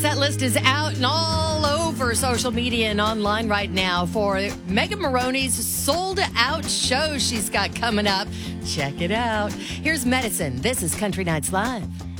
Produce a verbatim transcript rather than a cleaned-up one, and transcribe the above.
That list is out and all over social media and online right now for Megan Moroney's sold-out show she's got coming up. Check it out. Here's Medicine. This is Country Nights Live.